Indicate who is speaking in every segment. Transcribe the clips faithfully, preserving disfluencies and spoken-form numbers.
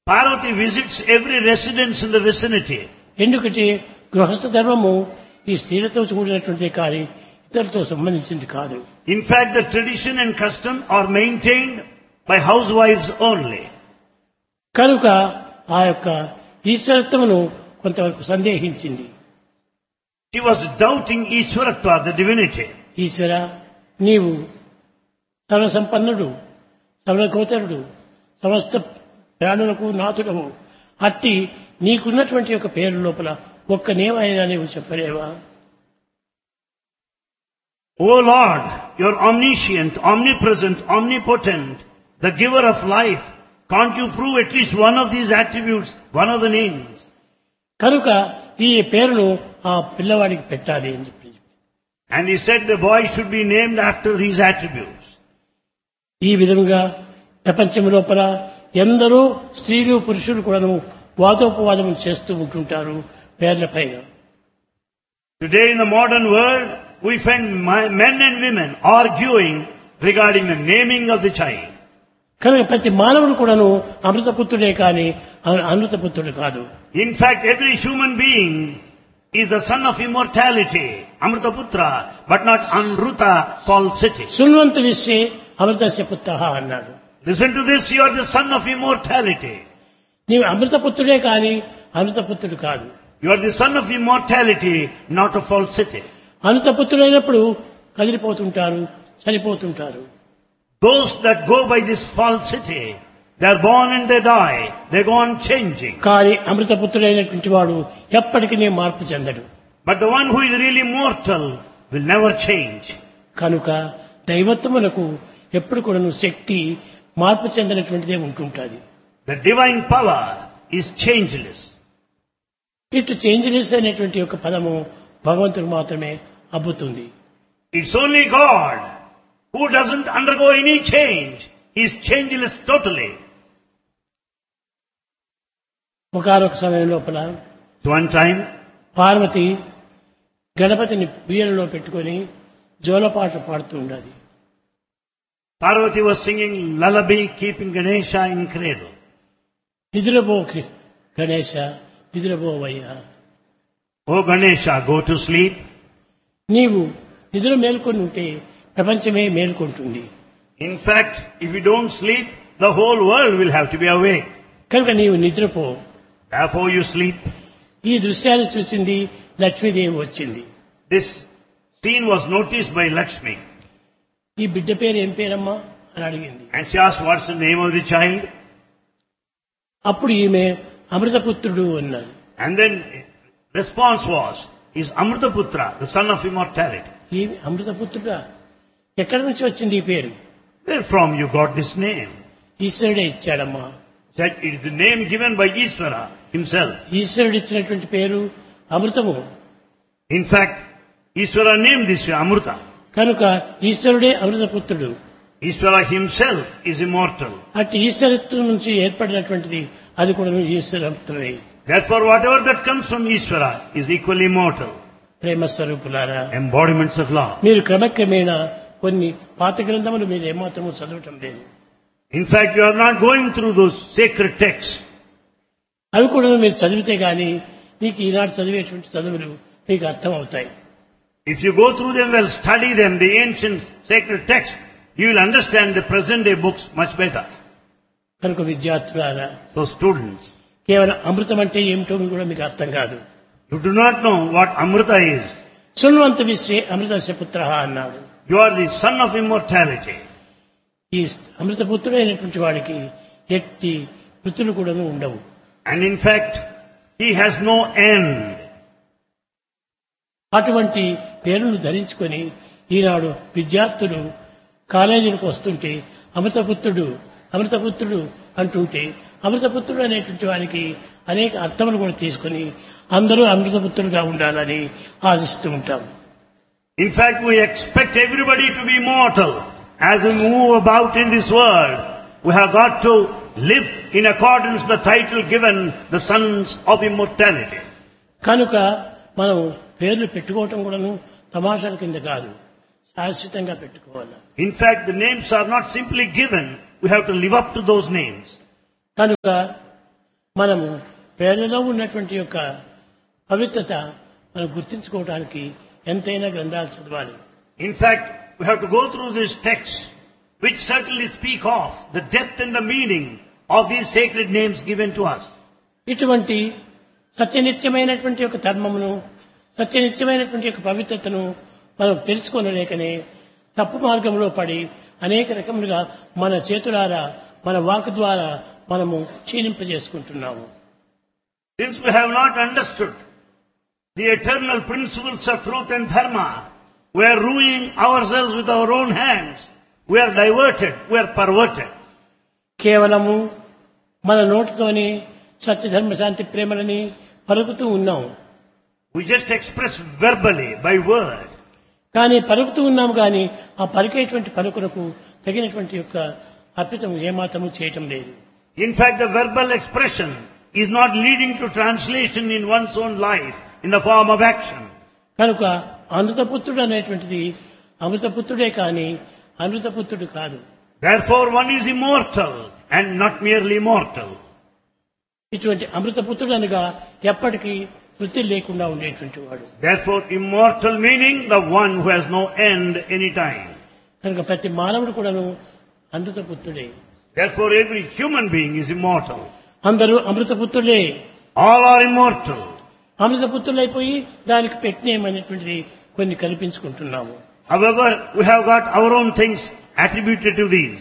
Speaker 1: Parvati visits every residence in the vicinity.
Speaker 2: ఎందుకంటే గృహస్థ ధర్మము ఈ స్త్రీలతో కూడినటువంటి కానీ ఇతరులతో సంబంధించింది కాదు.
Speaker 1: In fact, the tradition and custom are maintained by housewives only.
Speaker 2: కనుక ఆ యొక్క ఈశ్వరత్వమును కొంతవరకు సందేహించింది.
Speaker 1: She was doubting Ishwaratva, the divinity.
Speaker 2: ఈశ్వర, నీవు సర్వసంపన్నుడు, సర్వగోచరుడు, సమస్త ప్రాణులకు నాథుడవు. అట్టి నీకున్నటువంటి యొక్క పేరు లోపల ఒక్క నేమైనా నీవు చెప్పలేవా?
Speaker 1: O Lord, you are omniscient, omnipresent, omnipotent, the giver of life. Can't you prove at least one of these attributes, one of the names?
Speaker 2: కనుక ఈ పేరును ఆ పిల్లవాడికి పెట్టాలి అని చెప్పి.
Speaker 1: And he said the boy should be named after these attributes.
Speaker 2: ఈ విధంగా ప్రపంచం లోపల ఎందరో స్త్రీలు పురుషులు కూడాను వాదోపవాదం చేస్తూ ఉంటుంటారు పేర్ల పైన.
Speaker 1: Today in the modern world, we find men and women arguing regarding the naming of the child.
Speaker 2: కనుక ప్రతి మానవుడు కూడాను అమృతపుత్రుడే కానీ అమృతపుత్రుడు కాదు.
Speaker 1: In fact, every human being is the son of immortality, Amrutaputra, but not Anruta, falsity.
Speaker 2: శృణ్వంత విశ్వే అమృతస్య పుత్రః అన్నాడు.
Speaker 1: Listen to this, you are the son of immortality.
Speaker 2: నీవు అమృతపుత్రుడే కానీ అమృతపుత్రుడు కాదు.
Speaker 1: You are the son of immortality, not of falsity.
Speaker 2: అమృతపుత్రుడైనప్పుడు కదిలిపోతుంటారు, చనిపోతుంటారు.
Speaker 1: Those that go by this falsity, they are born and they die, they go on changing.
Speaker 2: కానీ అమృతపుత్రుడైనటువంటి వాడు ఎప్పటికీ మార్పు చెందడు.
Speaker 1: But the one who is really mortal will never change.
Speaker 2: కనుక దైవత్వమునకు ఎప్పుడు కూడాను శక్తి మార్పు చెందినటువంటిదే ఉంటుంటుంది.
Speaker 1: The divine power is changeless.
Speaker 2: ఇటు changeless అనేటువంటి ఒక పదము భగవంతుడు మాత్రమే అబ్బుతుంది.
Speaker 1: It's only God who doesn't undergo any change. He is changeless totally.
Speaker 2: ఒకనొక సమయం లోపల
Speaker 1: One time,
Speaker 2: పార్వతి గణపతిని ఉయ్యాలలో పెట్టుకొని జోలపాట పాడుతూ ఉండాలి.
Speaker 1: Parvati was singing lullaby, keeping Ganesha in cradle.
Speaker 2: నిద్రపో Ganesha, నిద్రపోవయ్యా.
Speaker 1: Oh Ganesha, go to sleep.
Speaker 2: నీవు నిద్ర మేల్కొని ఉంటే ప్రపంచమే మేల్కొంటుంది.
Speaker 1: In fact, if you don't sleep, the whole world will have to be awake.
Speaker 2: కనుక నీవు నిద్రపో.
Speaker 1: Therefore you sleep.
Speaker 2: ఈ దృశ్యాన్ని చూసింది లక్ష్మీదేవి వచ్చింది.
Speaker 1: This scene was noticed by Lakshmi.
Speaker 2: ఈ బిడ్డ పేరు ఏం పేరమ్మా అని అడిగింది.
Speaker 1: And she asked, what's the name of the child?
Speaker 2: అప్పుడు ఈమె అమృతపుత్రుడు అన్నాడు.
Speaker 1: And then response was, is Amrutaputra, the son of immortality.
Speaker 2: ఈ అమృతపుత్రుడా, ఎక్కడి నుంచి వచ్చింది ఈ పేరు?
Speaker 1: Where from you got this name?
Speaker 2: ఈశ్వరుడే ఇచ్చాడమ్మా.
Speaker 1: Said it is the name given by Ishvara himself.
Speaker 2: ఈశ్వరుడు ఇచ్చినటువంటి పేరు అమృతము.
Speaker 1: In fact, Ishvara named this Amruta.
Speaker 2: కనుక ఈశ్వరుడే అమృతపుత్రుడు.
Speaker 1: Ishvara himself is immortal.
Speaker 2: అట్టి ఈశ్వరత్వం నుంచి ఏర్పడినటువంటిది అది కూడా ఈశ్వరత్వమే.
Speaker 1: Therefore, whatever that comes from Ishvara is equally immortal.
Speaker 2: ప్రేమ స్వరూపులారా,
Speaker 1: Embodiments of love.
Speaker 2: మీరు క్రమక్రమేణా కొన్ని పాత గ్రంథములు మీరు ఏమాత్రము చదవటం లేదు.
Speaker 1: In fact, you are not going through those sacred texts.
Speaker 2: అవి కూడా మీరు చదివితే గాని మీకు ఈనాడు చదివేటువంటి చదువులు మీకు అర్థం అవుతాయి.
Speaker 1: If you go through them well, study them, the ancient sacred texts, you will understand the present day books much better.
Speaker 2: కనుక విద్యార్థులారా,
Speaker 1: So students,
Speaker 2: కేవలం అమృతం అంటే ఏమిటో కూడా మీకు అర్థం కాదు.
Speaker 1: you do not know what Amrita is.
Speaker 2: శృణ్వంత విశ్వే అమృతస్య పుత్రః అన్నాడు.
Speaker 1: You are the son of immortality.
Speaker 2: ఈ అమృతపుత్రుడైనటువంటి వాడికి ఎట్టి వృత్తులు కూడా ఉండవు.
Speaker 1: And in fact, he has no end.
Speaker 2: అటువంటి పేరును ధరించుకొని ఈనాడు విద్యార్థులు కాలేజీలకు వస్తుంటే అమృతపుత్రుడు అమృతపుత్రుడు అంటుంటే అమృతపుత్రుడు అనేటువంటి వారికి అనేక అర్థములు కూడా తీసుకొని అందరూ అమృతపుత్రుడుగా ఉండాలని ఆశిస్తూ ఉంటాం.
Speaker 1: In fact, we expect everybody to be immortal. As we move about in this world, we have got to live in accordance with the title given, the sons of immortality.
Speaker 2: కనుక మనం పేర్లు పెట్టుకోవటం కూడాను తమాషాల కింద కాదు, శాశ్వతంగా పెట్టుకోవాలి.
Speaker 1: In fact, the names are not simply given, we have to live up to those names.
Speaker 2: కనుక మనము పేర్లలో ఉన్నటువంటి యొక్క పవిత్రత మనం గుర్తించుకోవడానికి ఎంతైనా గ్రంథాలు చదవాలి.
Speaker 1: In fact, we have to go through these texts which certainly speak of the depth and the meaning of these sacred names given to us.
Speaker 2: ఇటువంటి సత్యనిత్యమైనటువంటి యొక్క ధర్మమును, సత్యనిత్యమైనటువంటి యొక్క పవిత్రతను మనం తెలుసుకోనలేకనే తప్పు మార్గంలో పడి అనేక రకములుగా మన చేతులారా మన వాక్ ద్వారా మనము క్షీణింపజేసుకుంటున్నాము.
Speaker 1: Since we have not understood the eternal principles of truth and dharma, we are ruining ourselves with our own hands. We are diverted, we are perverted.
Speaker 2: కేవలము మన నోటితోని సత్యధర్మ శాంతి ప్రేమలని పలుకుతూ ఉన్నాం.
Speaker 1: We just express verbally, by word.
Speaker 2: కానీ పలుకుతూ ఉన్నాం కానీ ఆ పలికేటువంటి పలుకులకు తగినటువంటి యొక్క అర్పితం ఏమాత్రము చేయటం లేదు.
Speaker 1: In fact, the verbal expression is not leading to translation in one's own life in the form of action.
Speaker 2: కనుక అమృతపుత్రుడు అనేటువంటిది అమృతపుత్రుడే కానీ అమృతపుత్రుడు కాదు.
Speaker 1: Therefore, one is immortal and not merely mortal.
Speaker 2: ఇటువంటి అమృతపుత్రుడు అనగా ఎప్పటికీ వృత్తి లేకుండా ఉండేటువంటి వాడు.
Speaker 1: Therefore, immortal meaning the one who has no end any time.
Speaker 2: కనుక ప్రతి మానవుడు కూడాను అమృతపుత్రుడే.
Speaker 1: Therefore, every human being is immortal.
Speaker 2: అందరూ అమృతపుత్రులే.
Speaker 1: All are immortal.
Speaker 2: అమృతపుత్రులైపోయి దానికి పెట్టినేమనేటువంటిది కొన్ని కల్పించుకుంటున్నాము.
Speaker 1: However, we have got our own things attributed to these.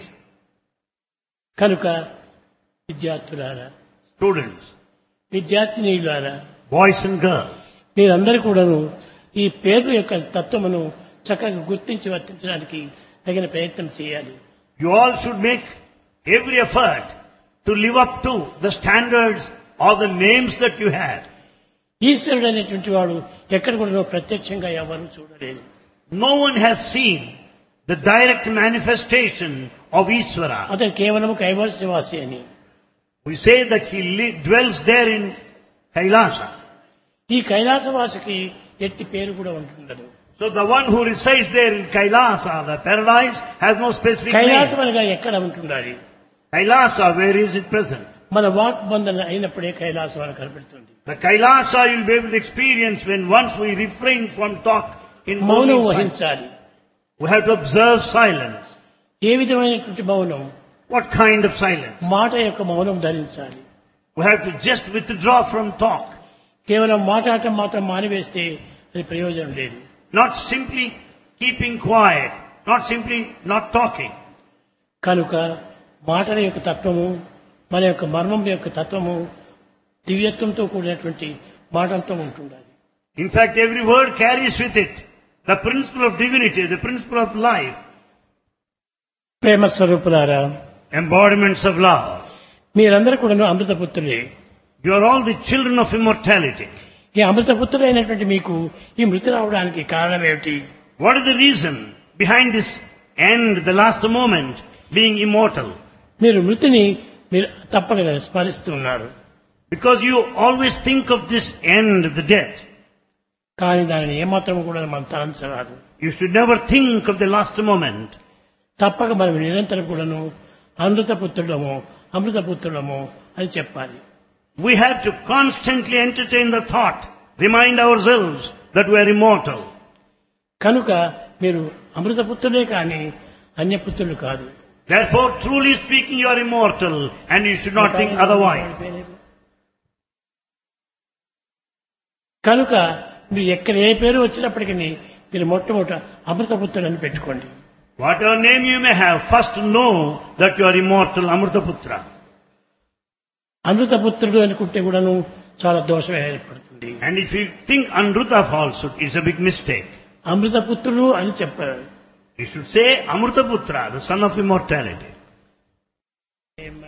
Speaker 2: కనుక విద్యార్థులారా,
Speaker 1: Students,
Speaker 2: విద్యార్థినీయులారా,
Speaker 1: boys and girls,
Speaker 2: మీరందరూ కూడాను ఈ పేరు యొక్క తత్వమును చక్కగా గుర్తించి వర్తించడానికి తగిన ప్రయత్నం చేయాలి.
Speaker 1: you all should make every effort to live up to the standards of the names that you have.
Speaker 2: ఈశ్వరుడు అనేటువంటి వాడు ఎక్కడ కూడా ప్రత్యక్షంగా ఎవరు చూడలేదు.
Speaker 1: No one has seen the direct manifestation of Ishvara.
Speaker 2: అతను కేవలం కైవల్యవాసి అని.
Speaker 1: We say that he li- dwells there in Kailasa.
Speaker 2: ఈ కైలాసవాసికి ఎట్టి పేరు కూడా ఉంటుండదు.
Speaker 1: So the one who resides there in Kailasa, the paradise, has no specific
Speaker 2: Kailasam
Speaker 1: name.
Speaker 2: అనగా ఎక్కడ ఉంటుండాలి?
Speaker 1: Kailasa, where is it present?
Speaker 2: మన వాక్ బంధన అయినప్పుడే కైలాసం అని కనపడుతుంది.
Speaker 1: The Kailasa you'll be able to experience when once we refrain from talk in
Speaker 2: మౌనం
Speaker 1: mouning silence.
Speaker 2: వహించాలి.
Speaker 1: We have to observe silence.
Speaker 2: ఏ విధమైనటువంటి మౌనం?
Speaker 1: What kind of silence?
Speaker 2: మాట యొక్క మౌనం ధరించాలి.
Speaker 1: We have to just withdraw from talk.
Speaker 2: కేవలం మాట్లాడటం మాత్రం మానివేస్తే అది ప్రయోజనం లేదు.
Speaker 1: Not simply keeping quiet, not simply not talking.
Speaker 2: కనుక మాటల యొక్క తత్వము, మన యొక్క మర్మం యొక్క తత్వము దివ్యత్వంతో కూడినటువంటి మాటలతో ఉంటుండాలి.
Speaker 1: In fact, every word carries with it the principle of divinity, the principle of life,
Speaker 2: ప్రేమ స్వరూపులారా,
Speaker 1: embodiments of love.
Speaker 2: మీరందరూ కూడా అమృతపుత్రులే.
Speaker 1: You are all the children of immortality.
Speaker 2: ఈ అమృతపుత్రులైనటువంటి మీకు ఈ మృతి రావడానికి కారణం ఏమిటి?
Speaker 1: What is the reason behind this end, the last moment, being immortal?
Speaker 2: మీరు మృతిని మీరు తప్పక స్మరిస్తున్నారు.
Speaker 1: Because you always think of this end, the death.
Speaker 2: కానీ దానిని ఏమాత్రం కూడా మనం తలంచరాదు.
Speaker 1: You should never think of the last moment.
Speaker 2: తప్పక మనం నిరంతరం కూడాను అమృతపుత్రులము అమృతపుత్రులము అని చెప్పాలి.
Speaker 1: We have to constantly entertain the thought, remind ourselves that we are immortal.
Speaker 2: కనుక మీరు అమృతపుత్రులే కానీ అన్యపుత్రులు కాదు.
Speaker 1: Therefore, truly speaking, you are immortal and you should not think otherwise.
Speaker 2: కనుక మీరు ఎక్కడ ఏ పేరు వచ్చినప్పటికీ మీరు మొట్టమొదట అమృతపుత్రుడు అని పెట్టుకోండి.
Speaker 1: Whatever name you may have, first know that you are immortal, Amrutaputra.
Speaker 2: అమృతపుత్రుడు అనుకుంటే కూడాను చాలా దోషం ఏర్పడుతుంది.
Speaker 1: And if you think Anruta falsehood, it's a big mistake.
Speaker 2: అమృతపుత్రుడు అని చెప్పారు.
Speaker 1: You should say Amrutaputra, the son of immortality.